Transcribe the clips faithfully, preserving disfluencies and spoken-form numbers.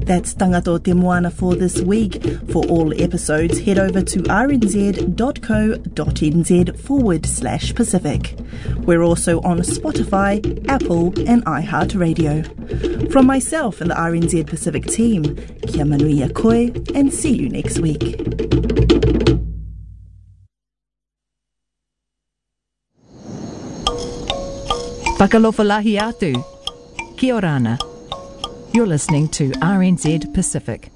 That's Tangato Te Moana for this week. For all episodes, head over to rnz.co.nz forward slash Pacific. We're also on Spotify, Apple and iHeartRadio. From myself and the R N Z Pacific team, kia manuia koe and see you next week. Whakalofalahi atu. Kia orana. You're listening to R N Z Pacific.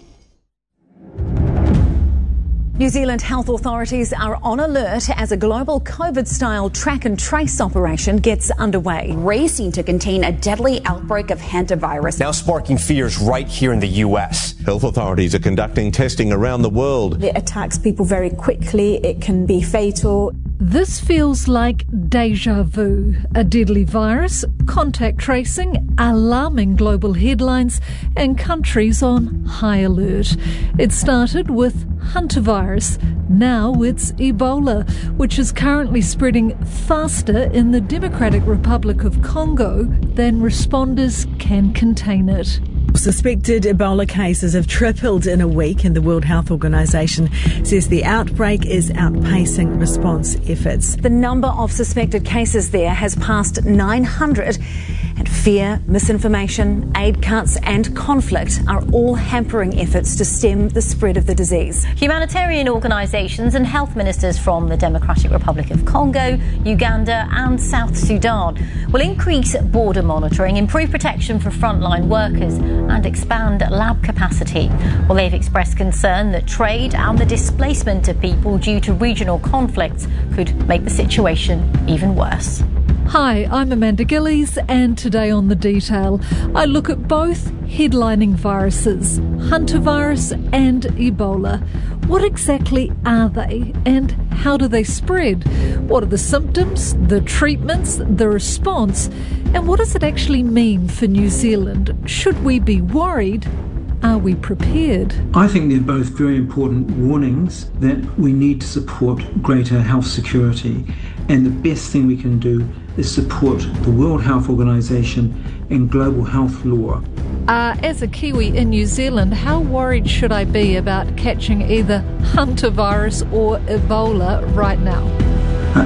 New Zealand health authorities are on alert as a global COVID-style track and trace operation gets underway. Racing to contain a deadly outbreak of hantavirus, now sparking fears right here in the U S. Health authorities are conducting testing around the world. It attacks people very quickly. It can be fatal. This feels like deja vu. A deadly virus, contact tracing, alarming global headlines, and countries on high alert. It started with hantavirus. Now it's Ebola, which is currently spreading faster in the Democratic Republic of Congo than responders can contain it. Suspected Ebola cases have tripled in a week, and the World Health Organization says the outbreak is outpacing response efforts. The number of suspected cases there has passed nine hundred, and fear, misinformation, aid cuts and conflict are all hampering efforts to stem the spread of the disease. Humanitarian organisations and health ministers from the Democratic Republic of Congo, Uganda and South Sudan will increase border monitoring, improve protection for frontline workers and expand lab capacity. Well, they've expressed concern that trade and the displacement of people due to regional conflicts could make the situation even worse. Hi, I'm Amanda Gillies, and today on The Detail, I look at both headlining viruses, hantavirus and Ebola. What exactly are they, and how do they spread? What are the symptoms, the treatments, the response, and what does it actually mean for New Zealand? Should we be worried? Are we prepared? I think they're both very important warnings that we need to support greater health security, and the best thing we can do is support the World Health Organization and global health law. Uh, as a Kiwi in New Zealand, how worried should I be about catching either hantavirus or Ebola right now? Uh,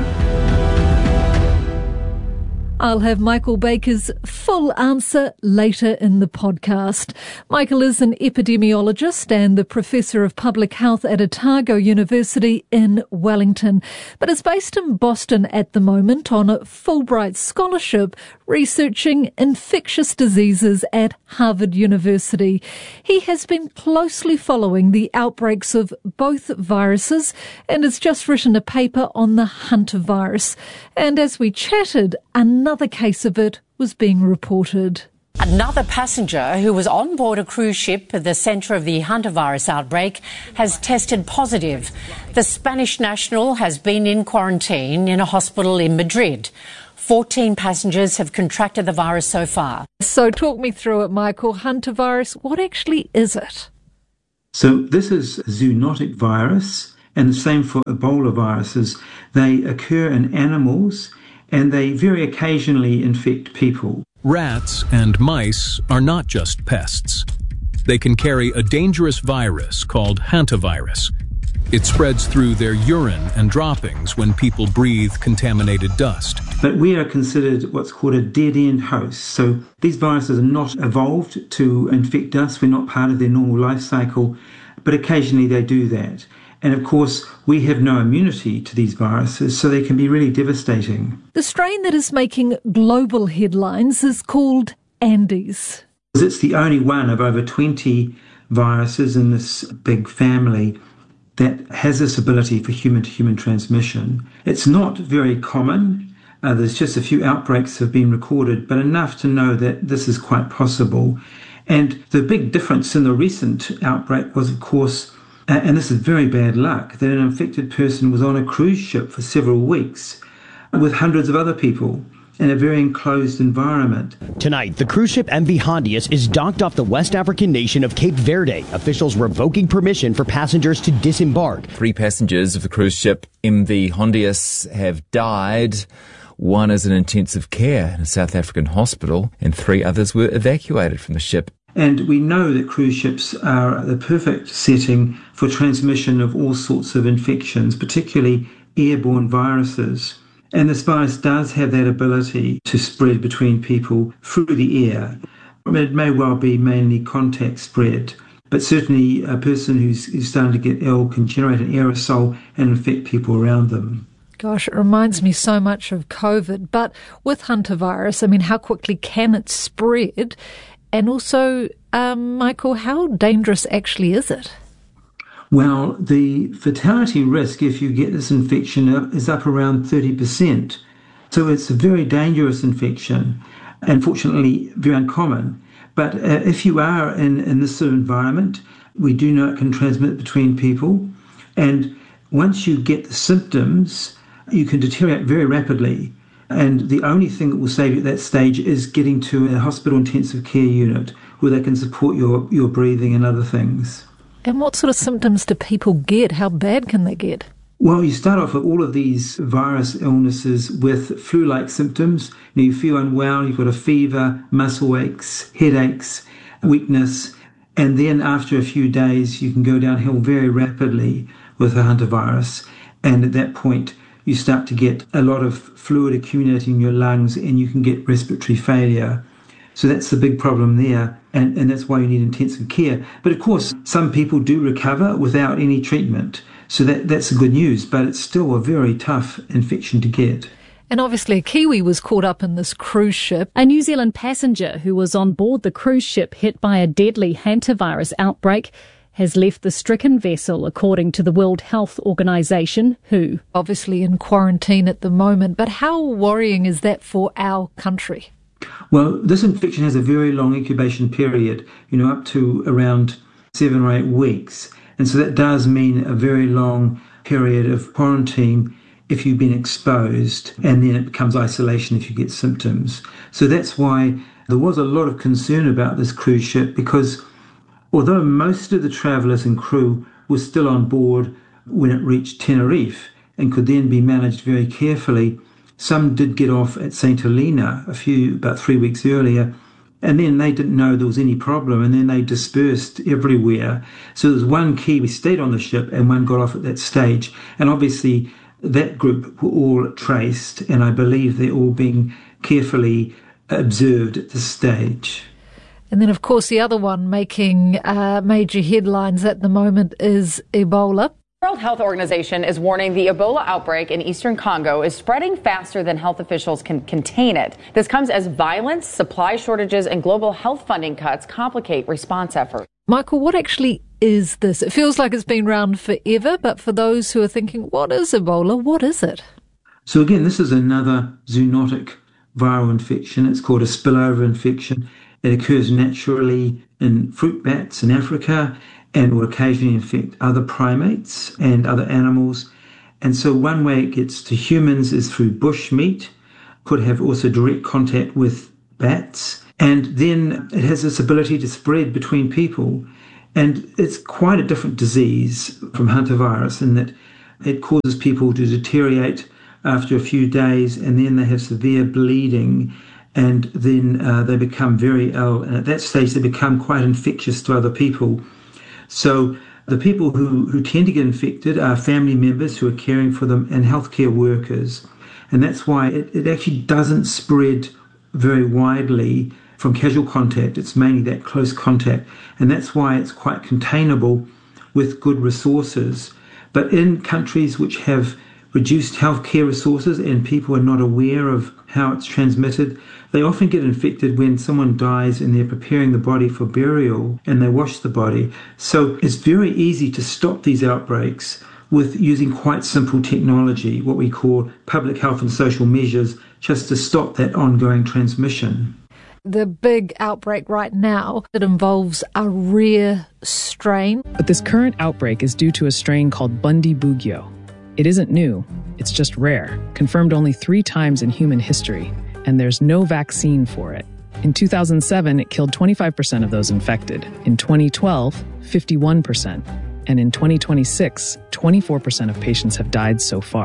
I'll have Michael Baker's full answer later in the podcast. Michael is an epidemiologist and the Professor of Public Health at Otago University in Wellington, but is based in Boston at the moment on a Fulbright scholarship researching infectious diseases at Harvard University. He has been closely following the outbreaks of both viruses and has just written a paper on the hantavirus. And as we chatted, another Another case of it was being reported. Another passenger who was on board a cruise ship at the centre of the hantavirus outbreak has tested positive. The Spanish national has been in quarantine in a hospital in Madrid. fourteen passengers have contracted the virus so far. So talk me through it, Michael. Hantavirus, what actually is it? So this is a zoonotic virus, and the same for Ebola viruses. They occur in animals, and they very occasionally infect people. Rats and mice are not just pests. They can carry a dangerous virus called hantavirus. It spreads through their urine and droppings when people breathe contaminated dust. But we are considered what's called a dead-end host. So these viruses are not evolved to infect us. We're not part of their normal life cycle, but occasionally they do that. And of course, we have no immunity to these viruses, so they can be really devastating. The strain that is making global headlines is called Andes. It's the only one of over twenty viruses in this big family that has this ability for human-to-human transmission. It's not very common. Uh, there's just a few outbreaks have been recorded, but enough to know that this is quite possible. And the big difference in the recent outbreak was, of course, Uh, and this is very bad luck, that an infected person was on a cruise ship for several weeks with hundreds of other people in a very enclosed environment. Tonight, the cruise ship M V Hondius is docked off the West African nation of Cape Verde, officials revoking permission for passengers to disembark. Three passengers of the cruise ship M V Hondius have died. One is in intensive care in a South African hospital, and three others were evacuated from the ship. And we know that cruise ships are the perfect setting for transmission of all sorts of infections, particularly airborne viruses. And this virus does have that ability to spread between people through the air. It may well be mainly contact spread, but certainly a person who's, who's starting to get ill can generate an aerosol and infect people around them. Gosh, it reminds me so much of COVID. But with hantavirus, I mean, how quickly can it spread? And also, um, Michael, how dangerous actually is it? Well, the fatality risk if you get this infection is up around thirty percent. So it's a very dangerous infection, and fortunately very uncommon. But uh, if you are in, in this sort of environment, we do know it can transmit between people. And once you get the symptoms, you can deteriorate very rapidly. And the only thing that will save you at that stage is getting to a hospital intensive care unit where they can support your, your breathing and other things. And what sort of symptoms do people get? How bad can they get? Well, you start off with all of these virus illnesses with flu-like symptoms. You know, you feel unwell, you've got a fever, muscle aches, headaches, weakness. And then after a few days, you can go downhill very rapidly with the hantavirus. And at that point, you start to get a lot of fluid accumulating in your lungs and you can get respiratory failure. So that's the big problem there, and, and that's why you need intensive care. But of course, some people do recover without any treatment. So that, that's the good news, but it's still a very tough infection to get. And obviously a Kiwi was caught up in this cruise ship. A New Zealand passenger who was on board the cruise ship hit by a deadly hantavirus outbreak has left the stricken vessel, according to the World Health Organization, W H O. Obviously in quarantine at the moment, but how worrying is that for our country? Well, this infection has a very long incubation period, you know, up to around seven or eight weeks. And so that does mean a very long period of quarantine if you've been exposed, and then it becomes isolation if you get symptoms. So that's why there was a lot of concern about this cruise ship, because although most of the travellers and crew were still on board when it reached Tenerife and could then be managed very carefully, some did get off at Saint Helena a few, about three weeks earlier, and then they didn't know there was any problem, and then they dispersed everywhere. So there was one Kiwi stayed on the ship and one got off at that stage. And obviously that group were all traced, and I believe they're all being carefully observed at this stage. And then, of course, the other one making uh, major headlines at the moment is Ebola. The World Health Organization is warning the Ebola outbreak in eastern Congo is spreading faster than health officials can contain it. This comes as violence, supply shortages, and global health funding cuts complicate response efforts. Michael, what actually is this? It feels like it's been around forever, but for those who are thinking, what is Ebola? What is it? So again, this is another zoonotic viral infection. It's called a spillover infection. It occurs naturally in fruit bats in Africa and will occasionally infect other primates and other animals. And so one way it gets to humans is through bush meat, could have also direct contact with bats. And then it has this ability to spread between people. And it's quite a different disease from hantavirus in that it causes people to deteriorate after a few days, and then they have severe bleeding, and then uh, they become very ill. And at that stage, they become quite infectious to other people. So the people who, who tend to get infected are family members who are caring for them and healthcare workers. And that's why it, it actually doesn't spread very widely from casual contact. It's mainly that close contact. And that's why it's quite containable with good resources. But in countries which have reduced healthcare resources and people are not aware of how it's transmitted, they often get infected when someone dies and they're preparing the body for burial and they wash the body. So it's very easy to stop these outbreaks with using quite simple technology, what we call public health and social measures, just to stop that ongoing transmission. The big outbreak right now that involves a rare strain. But this current outbreak is due to a strain called Bundibugyo. It isn't new, it's just rare, confirmed only three times in human history, and there's no vaccine for it. In two thousand seven, it killed twenty-five percent of those infected. In twenty twelve, fifty-one percent. And in twenty twenty-six, twenty-four percent of patients have died so far.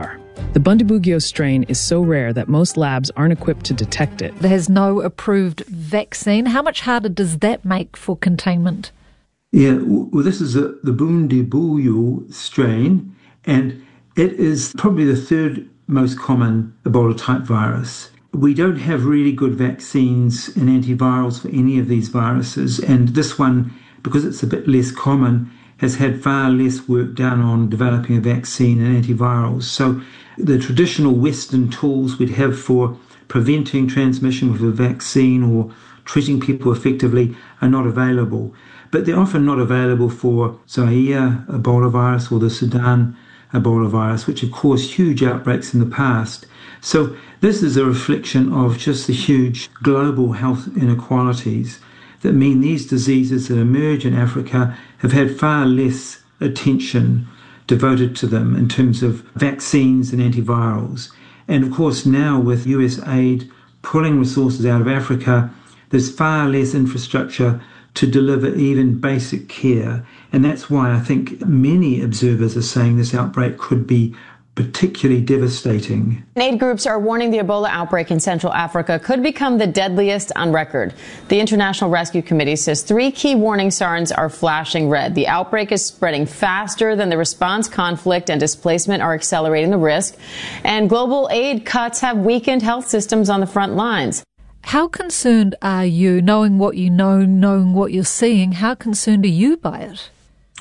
The Bundibugyo strain is so rare that most labs aren't equipped to detect it. There's no approved vaccine. How much harder does that make for containment? Yeah, well, this is a, the Bundibugyo strain, and it is probably the third most common Ebola-type virus. We don't have really good vaccines and antivirals for any of these viruses, and this one, because it's a bit less common, has had far less work done on developing a vaccine and antivirals. So the traditional Western tools we'd have for preventing transmission with a vaccine or treating people effectively are not available. But they're often not available for Zaire Ebola virus or the Sudan Ebola virus, which have caused huge outbreaks in the past. So this is a reflection of just the huge global health inequalities that mean these diseases that emerge in Africa have had far less attention devoted to them in terms of vaccines and antivirals. And of course now with U S aid pulling resources out of Africa, there's far less infrastructure to deliver even basic care. And that's why I think many observers are saying this outbreak could be particularly devastating. Aid groups are warning the Ebola outbreak in Central Africa could become the deadliest on record. The International Rescue Committee says three key warning sirens are flashing red. The outbreak is spreading faster than the response. Conflict and displacement are accelerating the risk. And global aid cuts have weakened health systems on the front lines. How concerned are you, knowing what you know, knowing what you're seeing, how concerned are you by it?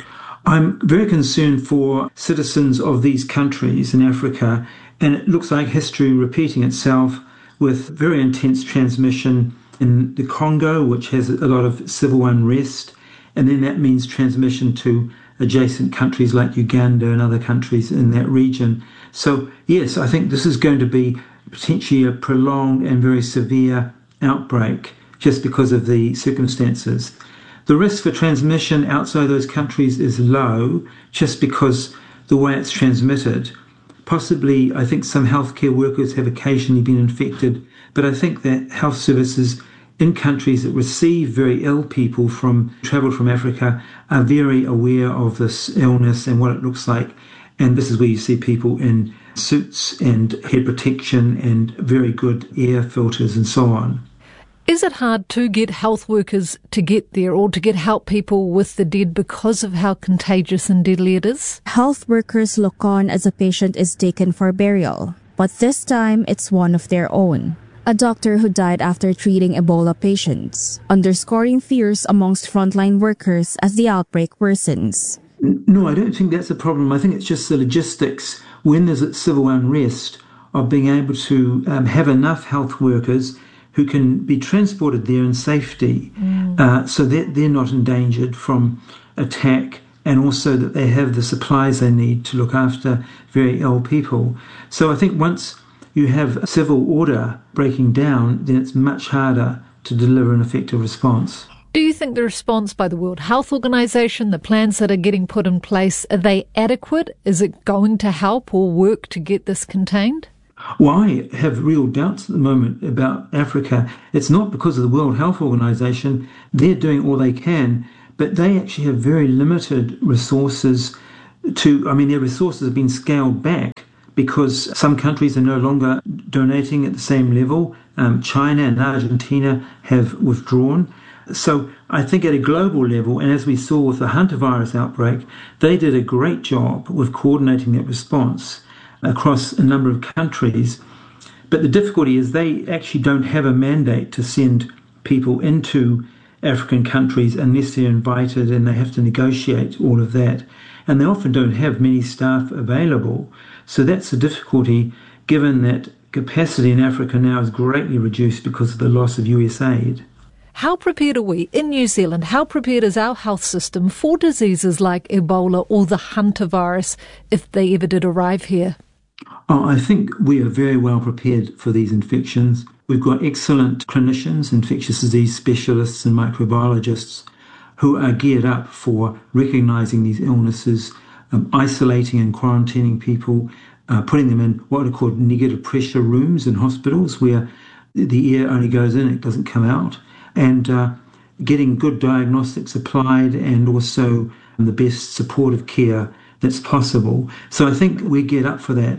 I'm very concerned for citizens of these countries in Africa, and it looks like history repeating itself with very intense transmission in the Congo, which has a lot of civil unrest, and then that means transmission to adjacent countries like Uganda and other countries in that region. So, yes, I think this is going to be potentially a prolonged and very severe outbreak just because of the circumstances. The risk for transmission outside those countries is low just because the way it's transmitted. Possibly, I think some healthcare workers have occasionally been infected, but I think that health services in countries that receive very ill people from travel from Africa are very aware of this illness and what it looks like. And this is where you see people in suits and head protection and very good air filters and so on. Is it hard to get health workers to get there or to get help people with the dead because of how contagious and deadly it is? Health workers look on as a patient is taken for burial, but this time it's one of their own. A doctor who died after treating Ebola patients, underscoring fears amongst frontline workers as the outbreak worsens. No, I don't think that's a problem. I think it's just the logistics when there's civil unrest of being able to um, have enough health workers who can be transported there in safety mm. uh, so that they're not endangered from attack, and also that they have the supplies they need to look after very ill people. So I think once you have civil order breaking down, then it's much harder to deliver an effective response. Do you think the response by the World Health Organization, the plans that are getting put in place, are they adequate? Is it going to help or work to get this contained? Well, I have real doubts at the moment about Africa. It's not because of the World Health Organization. They're doing all they can, but they actually have very limited resources to, I mean, their resources have been scaled back because some countries are no longer donating at the same level. Um, China and Argentina have withdrawn. So I think at a global level, and as we saw with the hantavirus outbreak, they did a great job with coordinating that response across a number of countries. But the difficulty is they actually don't have a mandate to send people into African countries unless they're invited, and they have to negotiate all of that. And they often don't have many staff available. So that's the difficulty, given that capacity in Africa now is greatly reduced because of the loss of U S aid. How prepared are we in New Zealand? How prepared is our health system for diseases like Ebola or the hantavirus if they ever did arrive here? Oh, I think we are very well prepared for these infections. We've got excellent clinicians, infectious disease specialists and microbiologists who are geared up for recognising these illnesses, um, isolating and quarantining people, uh, putting them in what are called negative pressure rooms in hospitals where the air only goes in, it doesn't come out, and uh, getting good diagnostics applied and also the best supportive care that's possible. So I think we get up for that.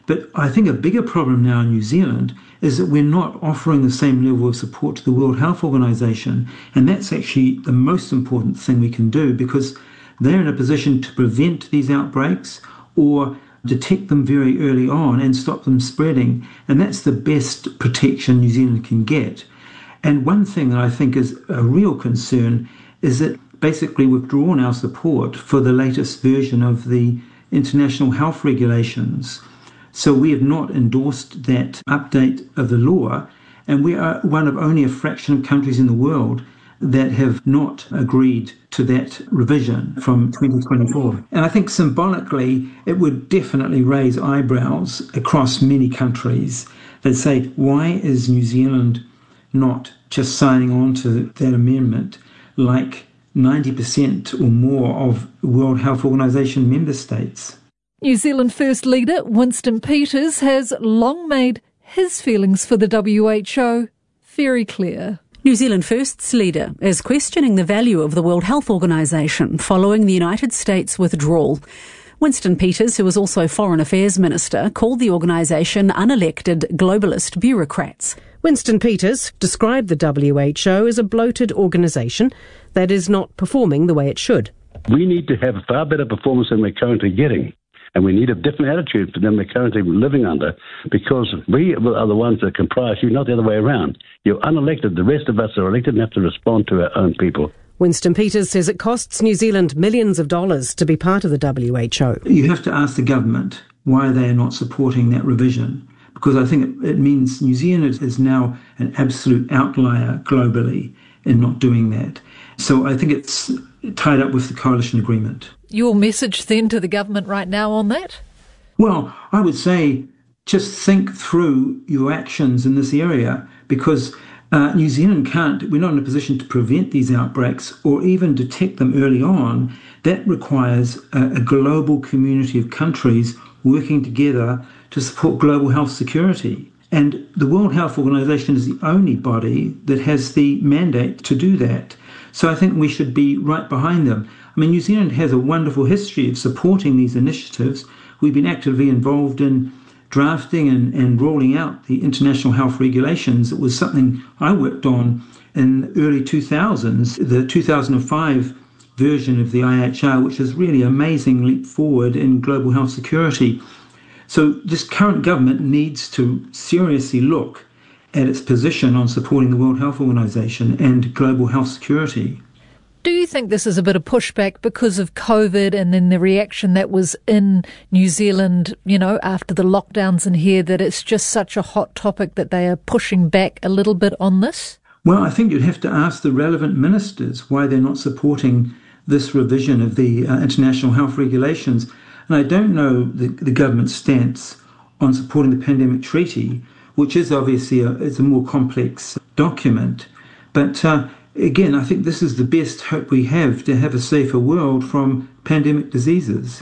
But I think a bigger problem now in New Zealand is that we're not offering the same level of support to the World Health Organization. And that's actually the most important thing we can do, because they're in a position to prevent these outbreaks or detect them very early on and stop them spreading. And that's the best protection New Zealand can get. And one thing that I think is a real concern is that basically we've drawn our support for the latest version of the international health regulations. So we have not endorsed that update of the law, and we are one of only a fraction of countries in the world that have not agreed to that revision from twenty twenty-four. And I think symbolically it would definitely raise eyebrows across many countries that say, why is New Zealand not just signing on to that amendment like ninety percent or more of World Health Organization member states? New Zealand First Leader Winston Peters has long made his feelings for the W H O very clear. New Zealand First's leader is questioning the value of the World Health Organization following the United States withdrawal. Winston Peters, who was also Foreign Affairs Minister, called the organisation unelected globalist bureaucrats. Winston Peters described the W H O as a bloated organisation that is not performing the way it should. We need to have a far better performance than we're currently getting. And we need a different attitude than we're currently living under, because we are the ones that comprise you, not the other way around. You're unelected. The rest of us are elected and have to respond to our own people. Winston Peters says it costs New Zealand millions of dollars to be part of the W H O. You have to ask the government why they are not supporting that revision, because I think it, it means New Zealand is now an absolute outlier globally in not doing that. So I think it's tied up with the coalition agreement. Your message then to the government right now on that? Well, I would say just think through your actions in this area, because uh, New Zealand can't, we're not in a position to prevent these outbreaks or even detect them early on. That requires a, a global community of countries working together to support global health security. And the World Health Organization is the only body that has the mandate to do that. So I think we should be right behind them. I mean, New Zealand has a wonderful history of supporting these initiatives. We've been actively involved in drafting and, and rolling out the international health regulations. It was something I worked on in the early two thousands, the two thousand five version of the I H R, which is really an amazing leap forward in global health security. So this current government needs to seriously look at its position on supporting the World Health Organization and global health security. Do you think this is a bit of pushback because of COVID and then the reaction that was in New Zealand, you know, after the lockdowns in here, that it's just such a hot topic that they are pushing back a little bit on this? Well, I think you'd have to ask the relevant ministers why they're not supporting this revision of the uh, international health regulations. And I don't know the, the government's stance on supporting the pandemic treaty, which is obviously a, it's a more complex document. But uh, again, I think this is the best hope we have to have a safer world from pandemic diseases.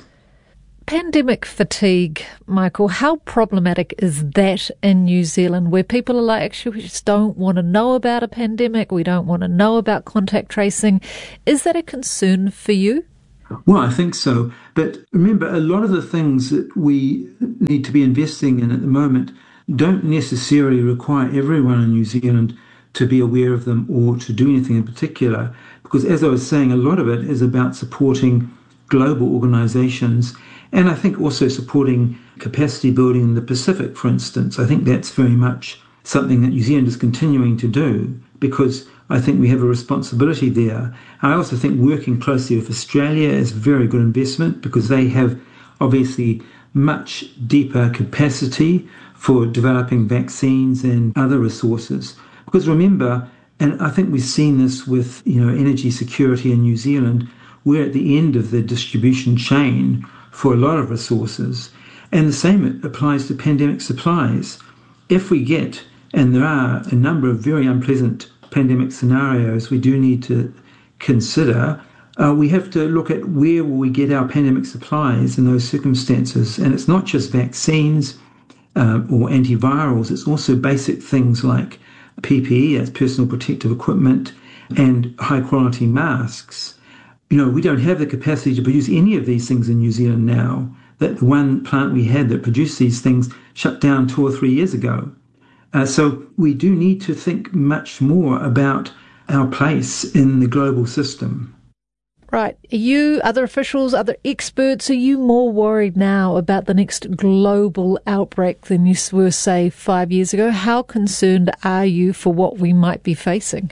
Pandemic fatigue, Michael, how problematic is that in New Zealand, where people are like, actually, we just don't want to know about a pandemic, we don't want to know about contact tracing. Is that a concern for you? Well, I think so. But remember, a lot of the things that we need to be investing in at the moment don't necessarily require everyone in New Zealand to be aware of them or to do anything in particular. Because as I was saying, a lot of it is about supporting global organisations, and I think also supporting capacity building in the Pacific, for instance. I think that's very much something that New Zealand is continuing to do, because I think we have a responsibility there. I also think working closely with Australia is a very good investment, because they have obviously much deeper capacity for developing vaccines and other resources. Because remember, and I think we've seen this with, you know, energy security in New Zealand, we're at the end of the distribution chain for a lot of resources. And the same applies to pandemic supplies. If we get, and there are a number of very unpleasant pandemic scenarios we do need to consider, uh, we have to look at where will we get our pandemic supplies in those circumstances. And it's not just vaccines uh, or antivirals, it's also basic things like P P E, that's personal protective equipment, and high quality masks. You know, we don't have the capacity to produce any of these things in New Zealand now. that the one plant we had that produced these things shut down two or three years ago. Uh, so we do need to think much more about our place in the global system. Right. Are you, other officials, other experts, are you more worried now about the next global outbreak than you were, say, five years ago? How concerned are you for what we might be facing?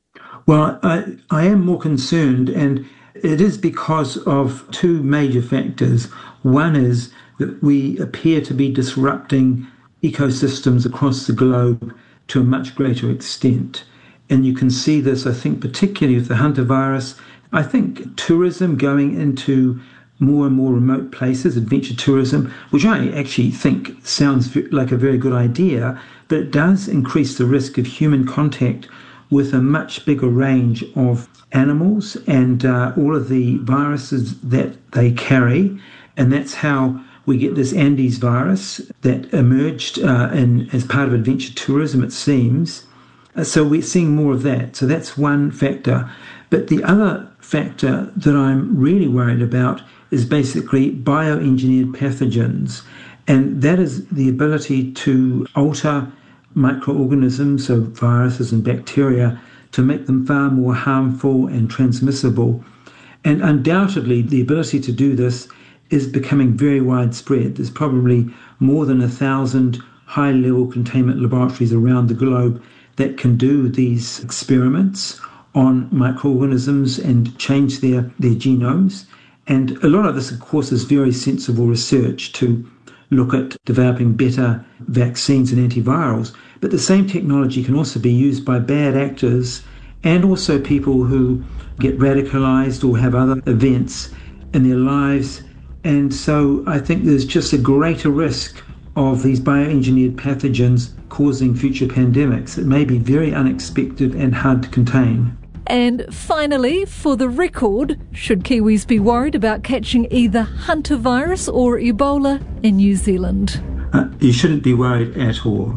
Well, I, I am more concerned, and it is because of two major factors. One is that we appear to be disrupting ecosystems across the globe to a much greater extent. And you can see this, I think, particularly with the hantavirus. I think tourism going into more and more remote places, adventure tourism, which I actually think sounds like a very good idea, but it does increase the risk of human contact with a much bigger range of animals and uh, all of the viruses that they carry. And that's how we get this Andes virus that emerged uh, in, as part of adventure tourism, it seems. Uh, so we're seeing more of that. So that's one factor. But the other factor that I'm really worried about is basically bioengineered pathogens. And that is the ability to alter microorganisms, so viruses and bacteria, to make them far more harmful and transmissible. And undoubtedly, the ability to do this is becoming very widespread. There's probably more than a thousand high-level containment laboratories around the globe that can do these experiments on microorganisms and change their, their genomes. And a lot of this, of course, is very sensible research to look at developing better vaccines and antivirals. But the same technology can also be used by bad actors and also people who get radicalized or have other events in their lives. And so I think there's just a greater risk of these bioengineered pathogens causing future pandemics. It may be very unexpected and hard to contain. And finally, for the record, should Kiwis be worried about catching either hantavirus or Ebola in New Zealand? Uh, you shouldn't be worried at all.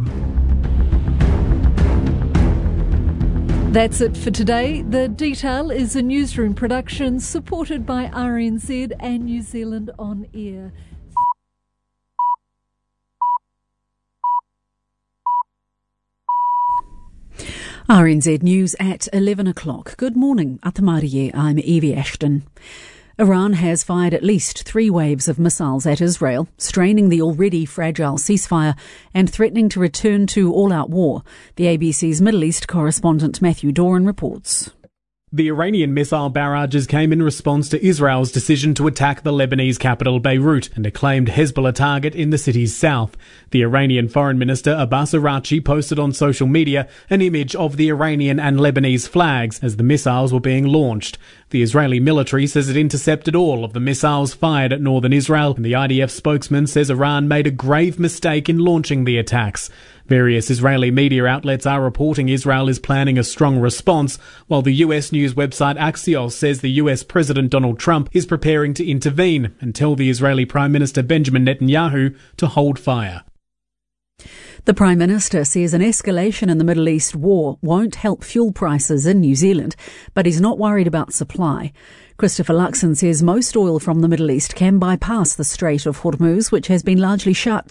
That's it for today. The Detail is a newsroom production supported by R N Z and New Zealand On Air. R N Z News at eleven o'clock. Good morning. Atamariye, I'm Evie Ashton. Iran has fired at least three waves of missiles at Israel, straining the already fragile ceasefire and threatening to return to all-out war. The A B C's Middle East correspondent Matthew Doran reports. The Iranian missile barrages came in response to Israel's decision to attack the Lebanese capital Beirut and a claimed Hezbollah target in the city's south. The Iranian Foreign Minister Abbas Araghchi posted on social media an image of the Iranian and Lebanese flags as the missiles were being launched. The Israeli military says it intercepted all of the missiles fired at northern Israel, and the I D F spokesman says Iran made a grave mistake in launching the attacks. Various Israeli media outlets are reporting Israel is planning a strong response, while the U S news website Axios says the U S President Donald Trump is preparing to intervene and tell the Israeli Prime Minister Benjamin Netanyahu to hold fire. The Prime Minister says an escalation in the Middle East war won't help fuel prices in New Zealand, but he's not worried about supply. Christopher Luxon says most oil from the Middle East can bypass the Strait of Hormuz, which has been largely shut